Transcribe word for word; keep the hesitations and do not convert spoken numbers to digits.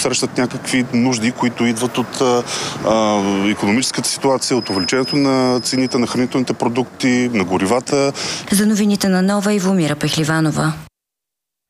посрещат някакви нужди, които идват от а, а, икономическата ситуация, от увеличението на цените на хранителните продукти, на горивата. За новините на Нова, Ивомира Пехливанова.